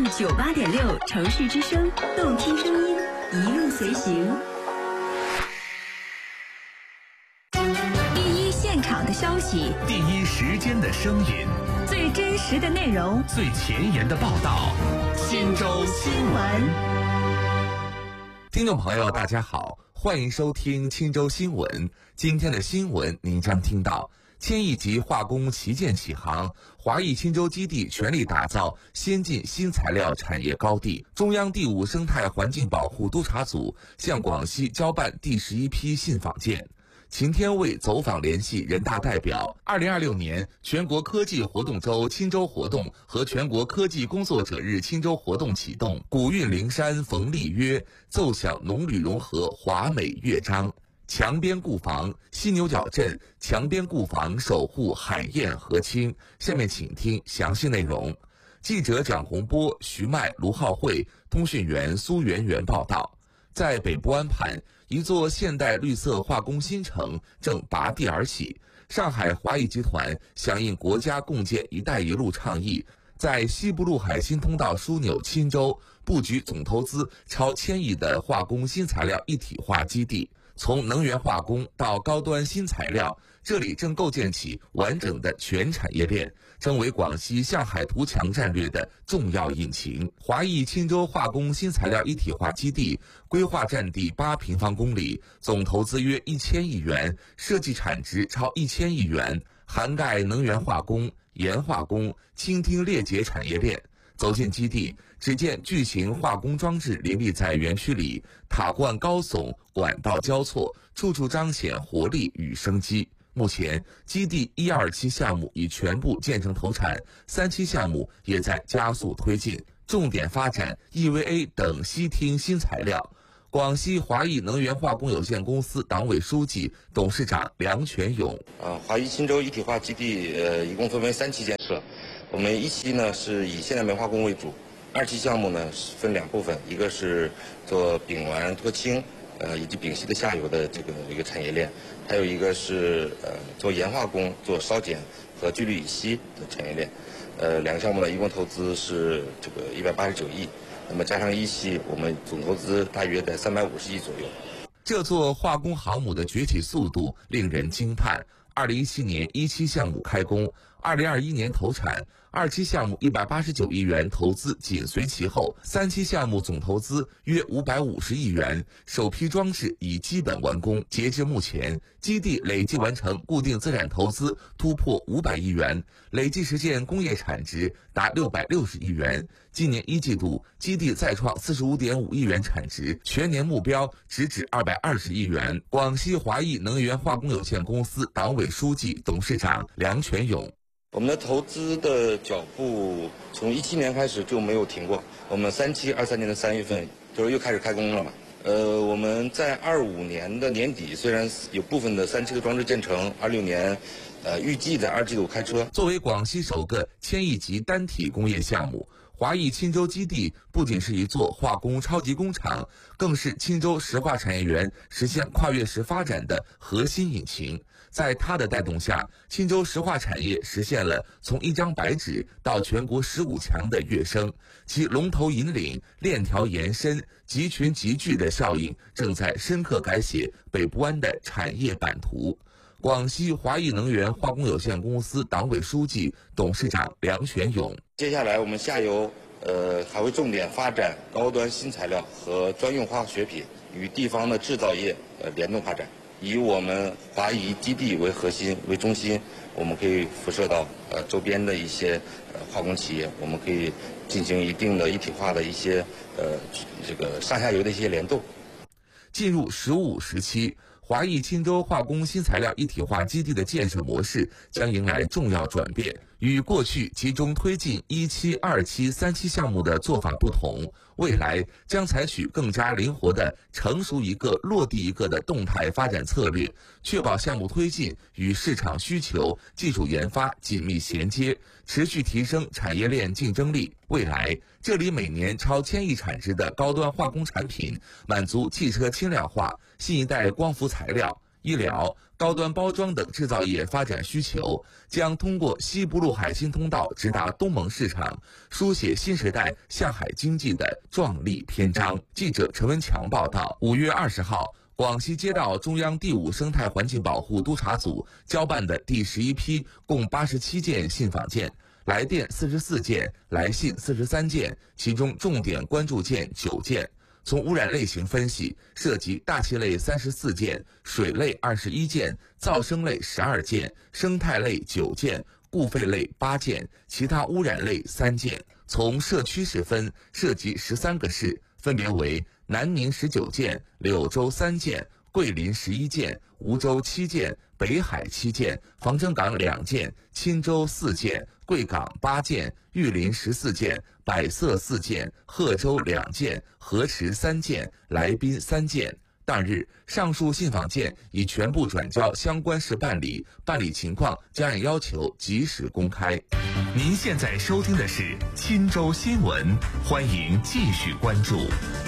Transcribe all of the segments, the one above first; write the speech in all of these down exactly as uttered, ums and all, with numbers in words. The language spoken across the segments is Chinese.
M 九八点六城市之声，动听声音，一路随行。第一现场的消息， 第一时间的声音， 最真实的内容， 最前沿的报道。忻州新闻。听众朋友，大家好，欢迎收听忻州新闻。今天的新闻您将听到：千亿级化工旗舰启航，华谊忻州基地全力打造先进新材料产业高地。中央第五生态环境保护督察组向广西交办第十一批信访件。秦天卫走访联系人大代表。二零二六年全国科技活动周忻州活动和全国科技工作者日忻州活动启动。古韵灵山冯丽约奏响农旅融合华美乐章。墙边固防，犀牛角镇墙边固防守护海晏河清。下面请听详细内容。记者蒋洪波、徐迈、卢浩慧，通讯员苏媛媛报道。在北部湾畔，一座现代绿色化工新城正拔地而起。上海华谊集团响应国家共建“一带一路”倡议，在西部陆海新通道枢纽忻州布局总投资超千亿的化工新材料一体化基地。从能源化工到高端新材料，这里正构建起完整的全产业链，成为广西向海图强战略的重要引擎。华谊忻州化工新材料一体化基地规划占地八平方公里，总投资约一千亿元，设计产值超一千亿元，涵盖能源化工、盐化工、倾听裂解产业链。走进基地，只见巨型化工装置林立在园区里，塔冠高耸，管道交错，处处彰显活力与生机。目前，基地一二期项目已全部建成投产，三期项目也在加速推进，重点发展 E V A 等烯烃新材料。广西华谊能源化工有限公司党委书记、董事长梁全勇： 呃，华谊忻州一体化基地呃，一共分为三期建设。我们一期呢是以现代煤化工为主，二期项目呢分两部分，一个是做丙烷脱氢，呃以及丙烯的下游的这个一个产业链，还有一个是呃做盐化工，做烧碱和聚氯乙烯的产业链。呃，两个项目呢一共投资是这个一百八十九亿，那么加上一期，我们总投资大约在三百五十亿左右。 这座化工航母的崛起速度令人惊叹。二零一七年一期项目开工，二零二一年投产，二期项目一百八十九亿元投资紧随其后，三期项目总投资约五百五十亿元，首批装置已基本完工。截至目前，基地累计完成固定资产投资突破五百亿元，累计实现工业产值达六百六十亿元。今年一季度，基地再创四十五点五亿元产值，全年目标直指二百二十亿元。广西华谊能源化工有限公司党委书记、董事长梁全勇： 我们的投资的脚步从一七年开始就没有停过，我们三期二三年的三月份就是又开始开工了嘛。呃，我们在二五年的年底，虽然有部分的三期的装置建成，二六年，呃，预计在二季度开车。 作为广西首个千亿级单体工业项目，华谊忻州基地不仅是一座化工超级工厂，更是忻州石化产业园实现跨越式发展的核心引擎。在它的带动下，忻州石化产业实现了从一张白纸到全国十五强的跃升，其龙头引领、链条延伸、集群集聚的效应正在深刻改写北部湾的产业版图。广西华谊能源化工有限公司党委书记、董事长梁全勇： 接下来我们下游呃还会重点发展高端新材料和专用化学品，与地方的制造业呃联动发展。以我们华谊基地为核心为中心，我们可以辐射到呃周边的一些呃化工企业，我们可以进行一定的一体化的一些呃这个上下游的一些联动。 进入“十五”时期，华谊忻州化工新材料一体化基地的建设模式将迎来重要转变。与过去集中推进一期、二期、三期项目的做法不同，未来将采取更加灵活的成熟一个落地一个的动态发展策略，确保项目推进与市场需求、技术研发紧密衔接，持续提升产业链竞争力。未来，这里每年超千亿产值的高端化工产品，满足汽车轻量化、新一代光伏材料、 医疗、高端包装等制造业发展需求，将通过西部陆海新通道直达东盟市场，书写新时代向海经济的壮丽篇章。记者陈文强报道。五月二十号，广西接到中央第五生态环境保护督察组交办的第十一批共八十七件信访件，来电四十四件，来信四十三件，其中重点关注件九件。从污染类型分析，涉及大气类三十四件，水类二十一件，噪声类十二件，生态类九件，固废类八件，其他污染类三件。从社区市分，涉及十三个市，分别为南宁十九件，柳州三件，桂林十一件，梧州七件，北海七件，防城港两件，钦州四件，贵港八件，玉林十四件，百色四件，贺州两件，河池三件，来宾三件。当日，上述信访件已全部转交相关市办理，办理情况将按要求及时公开。 您现在收听的是钦州新闻，欢迎继续关注。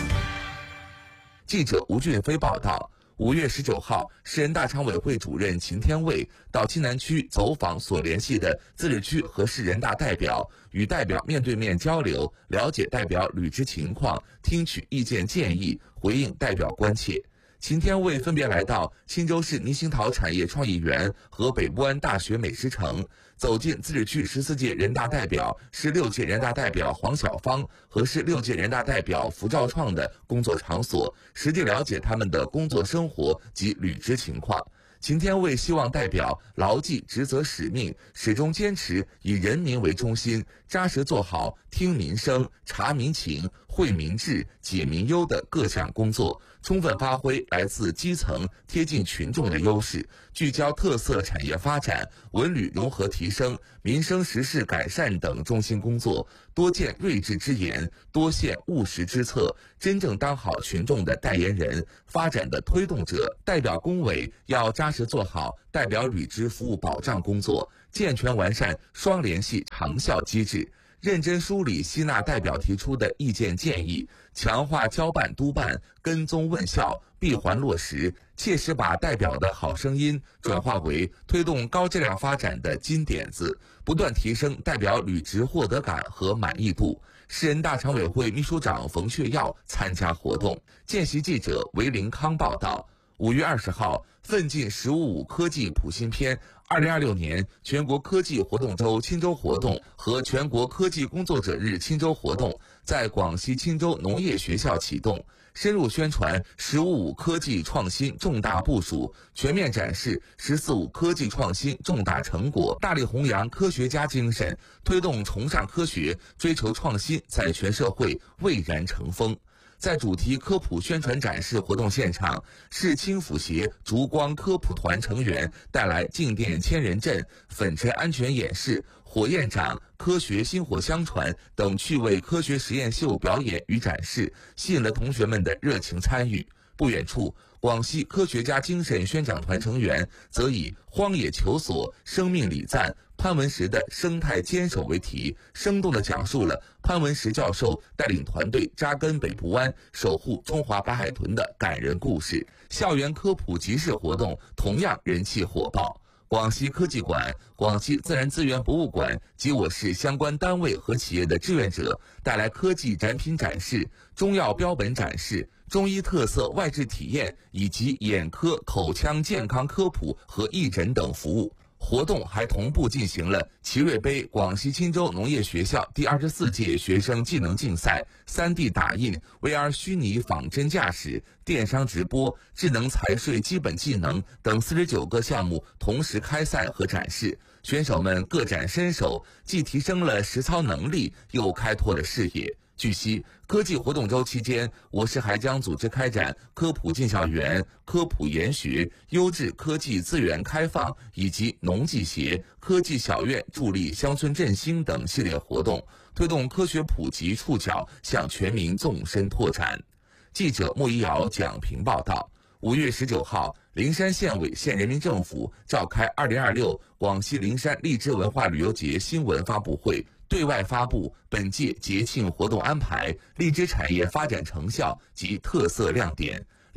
记者吴俊飞报道。五月十九号，市人大常委会主任秦天卫到钦南区走访所联系的自治区和市人大代表，与代表面对面交流，了解代表履职情况，听取意见建议，回应代表关切。秦天卫分别来到钦州市泥兴陶产业创意园和北部湾大学美食城，走进自治区十四届人大代表、市六届人大代表黄晓芳和市六届人大代表符兆创的工作场所，实地了解他们的工作生活及履职情况。秦天卫希望代表牢记职责使命，始终坚持以人民为中心，扎实做好听民生、察民情、惠民治、解民忧的各项工作，充分发挥来自基层、贴近群众的优势，聚焦特色产业发展、文旅融合提升、民生实事改善等中心工作，多见睿智之言，多献务实之策，真正当好群众的代言人、发展的推动者。代表工委要扎实做好代表履职服务保障工作，健全完善双联系长效机制，认真梳理吸纳代表提出的意见建议，强化交办督办、跟踪问效、闭环落实，切实把代表的好声音转化为推动高质量发展的金点子，不断提升代表履职获得感和满意度。市人大常委会秘书长冯雀耀参加活动。见习记者韦林康报道。五月二十号，奋进“十五五”科技普新篇二零二六年全国科技活动周钦州活动和全国科技工作者日钦州活动在广西钦州农业学校启动，深入宣传“十五五”科技创新重大部署，全面展示“十四五”科技创新重大成果，大力弘扬科学家精神，推动崇尚科学、追求创新在全社会蔚然成风。在主题科普宣传展示活动现场，市青辅协烛光科普团成员带来静电千人阵、粉尘安全演示、火焰掌、科学薪火相传等趣味科学实验秀表演与展示，吸引了同学们的热情参与。不远处，广西科学家精神宣讲团成员则以荒野求索、生命礼赞、潘文石的生态坚守为题，生动地讲述了潘文石教授带领团队扎根北部湾、守护中华白海豚的感人故事。校园科普集市活动同样人气火爆。广西科技馆、广西自然资源博物馆及我市相关单位和企业的志愿者带来科技展品展示、中药标本展示、中医特色外治体验以及眼科、口腔健康科普和义诊等服务。活动还同步进行了奇瑞杯广西钦州农业学校第二十四届学生技能竞赛、三 D 打印、V R 虚拟仿真驾驶、电商直播、智能财税基本技能等四十九个项目同时开赛和展示，选手们各展身手，既提升了实操能力，又开拓了视野。据悉，科技活动周期间，我市还将组织开展科普进校园、科普研学、优质科技资源开放以及农技协、科技小院助力乡村振兴等系列活动，推动科学普及触角向全民纵深拓展。记者莫一瑶讲评报道。五月十九号，灵山县委县人民政府召开二零二六广西灵山荔枝文化旅游节新闻发布会，对外发布本届节庆活动安排、荔枝产业发展成效及特色亮点。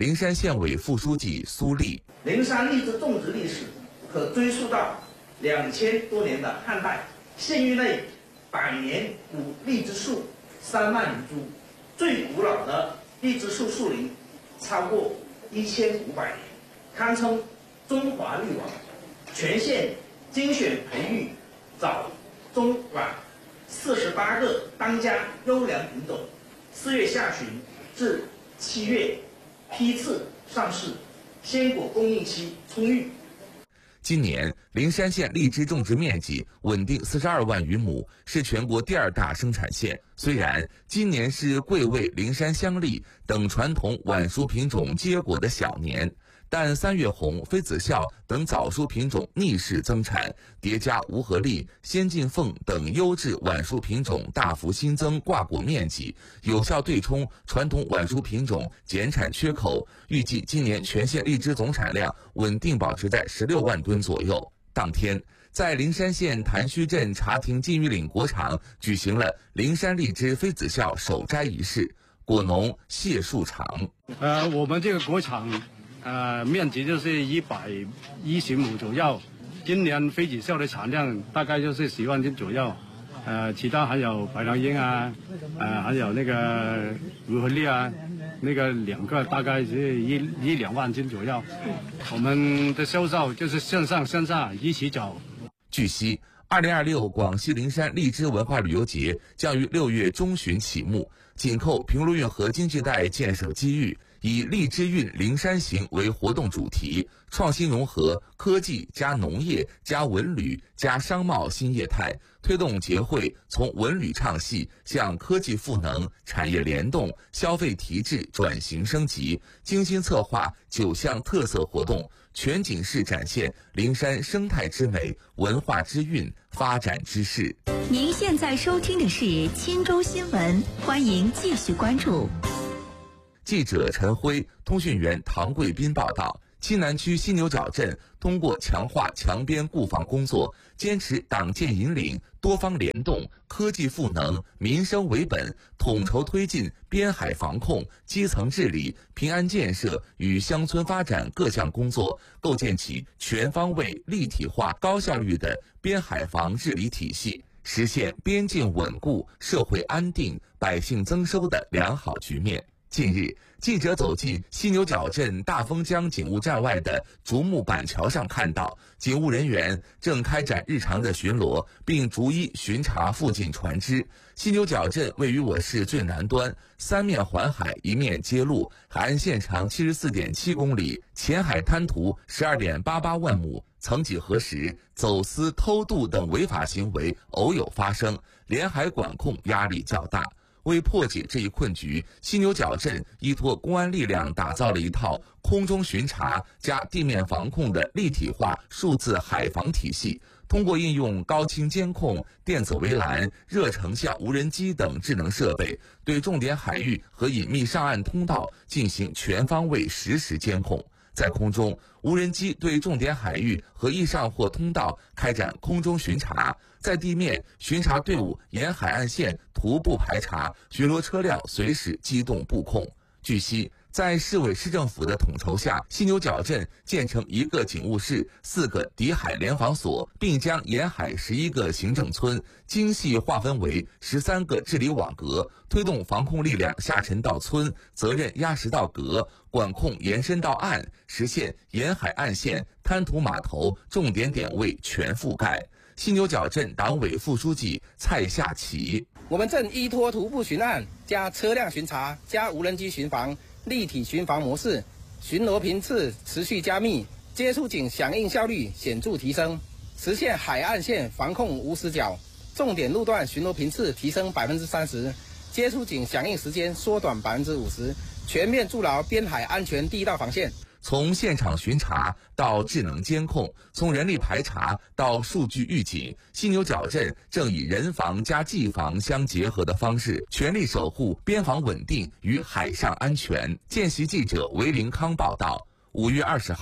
灵山县委副书记苏丽。 灵山荔枝种植历史可追溯到两千多年的汉代，县域内百年古荔枝树三万余株，最古老的荔枝树树龄超过一千五百年，堪称中华荔王。全县精选培育早、中、晚四十八个当家优良品种，四月下旬至七月批次上市，鲜果供应期充裕。 今年灵山县荔枝种植面积稳定四十二万余亩，是全国第二大生产县。虽然今年是桂味、灵山香荔等传统晚熟品种结果的小年，但三月红、妃子笑等早熟品种逆势增产，叠加无核荔、先进凤等优质晚熟品种大幅新增挂果面积，有效对冲传统晚熟品种减产缺口。预计今年全县荔枝总产量稳定保持在十六万吨左右。当天，在灵山县潭虚镇茶亭金鱼岭果场举行了灵山荔枝妃子笑首摘仪式，果农谢树场。 呃，我们这个果场。呃，面积就是一百一十亩左右。今年妃子笑的产量大概就是十万斤左右。呃，其他还有白狼樱啊，呃，还有那个无核荔啊，那个两个大概是一一两万斤左右。我们的销售就是线上线下一起走。 据悉，二零二六广西灵山荔枝文化旅游节将于六月中旬启幕，紧扣平卢运河经济带建设机遇，以荔枝运灵山行为活动主题，创新融合科技加农业加文旅加商贸新业态，推动节会从文旅唱戏向科技赋能、产业联动、消费提质转型升级，精心策划九项特色活动，全景式展现灵山生态之美、文化之韵、发展之势。 您现在收听的是钦州新闻，欢迎继续关注。 记者陈辉、通讯员唐贵斌报道，西南区犀牛角镇通过强化墙边固防工作，坚持党建引领、多方联动、科技赋能、民生为本，统筹推进边海防控、基层治理、平安建设与乡村发展各项工作，构建起全方位、立体化、高效率的边海防治理体系，实现边境稳固、社会安定、百姓增收的良好局面。近日，记者走进犀牛角镇大丰江警务站外的竹木板桥上，看到警务人员正开展日常的巡逻，并逐一巡查附近船只。犀牛角镇位于我市最南端，三面环海，一面接陆，海岸线长七十四点七公里，前海滩涂十二点八八万亩。曾几何时，走私、偷渡等违法行为偶有发生，连海管控压力较大。为破解这一困局，犀牛角镇依托公安力量打造了一套空中巡查加地面防控的立体化数字海防体系，通过应用高清监控、电子围栏、热成像无人机等智能设备，对重点海域和隐秘上岸通道进行全方位实时监控。在空中，无人机对重点海域和易上货通道开展空中巡查；在地面，巡查队伍沿海岸线徒步排查，巡逻车辆随时机动布控。据悉，在市委市政府的统筹下，犀牛角镇建成一个警务室、四个敌海联防所，并将沿海十一个行政村精细划分为十三个治理网格，推动防控力量下沉到村，责任压实到阁，管控延伸到岸，实现沿海岸线、滩涂码头重点点位全覆盖。犀牛角镇党委副书记蔡夏奇： 我们正依托徒步巡案加车辆巡查加无人机巡防立体巡防模式，巡逻频次持续加密，接触警响应效率显著提升，实现海岸线防控无死角，重点路段巡逻频次提升百分之三十，接触警响应时间缩短百分之五十，全面筑牢边海安全第一道防线。 从现场巡查到智能监控，从人力排查到数据预警，犀牛角镇正以人防加技防相结合的方式，全力守护边防稳定与海上安全。见习记者韦林康报道。五月二十号，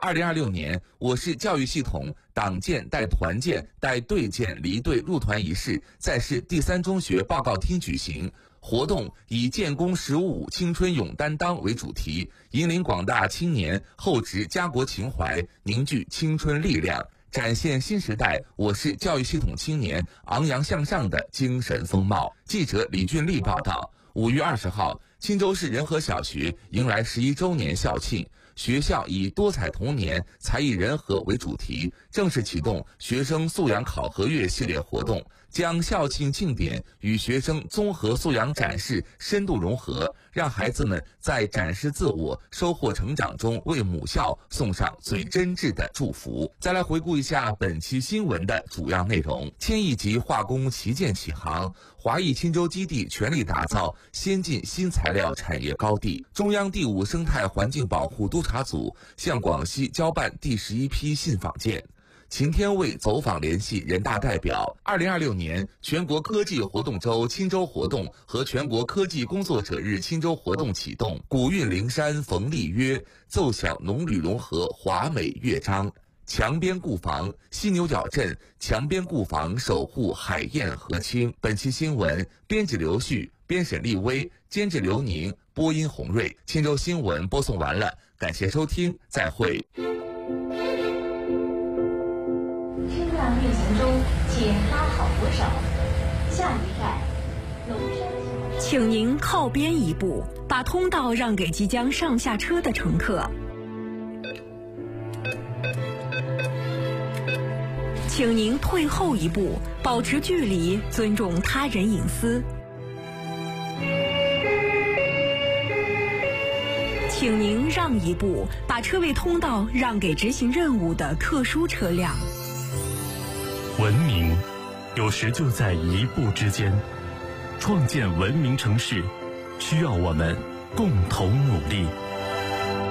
二零二六年我市教育系统党建带团建带队建离队入团仪式在市第三中学报告厅举行。活动以建功十五五青春勇担当为主题，引领广大青年厚植家国情怀，凝聚青春力量，展现新时代我市教育系统青年昂扬向上的精神风貌。记者李俊丽报道。五月二十号，钦州市仁和小学迎来十一周年校庆，学校以多彩童年、才艺人和为主题，正式启动学生素养考核月系列活动，将校庆庆典与学生综合素养展示深度融合，让孩子们在展示自我、收获成长中为母校送上最真挚的祝福。再来回顾一下本期新闻的主要内容：千亿级化工旗舰启航，华谊钦州基地全力打造先进新材料产业高地。中央第五生态环境保护督察组向广西交办第十一批信访件。秦天卫走访联系人大代表。二零二六年全国科技活动周钦州活动和全国科技工作者日钦州活动启动。古韵灵山冯丽约奏响农旅融合华美乐章。墙边固防，犀牛角镇墙边固防守护海晏河清。本期新闻编辑刘旭，编审厉威，监制刘宁，播音洪瑞。钦州新闻播送完了，感谢收听，再会。 车辆运行中，请拉好扶手。下一站，龙山桥。请您靠边一步，把通道让给即将上下车的乘客。请您退后一步，保持距离，尊重他人隐私。请您让一步，把车位通道让给执行任务的特殊车辆。 文明有时就在一步之间，创建文明城市需要我们共同努力。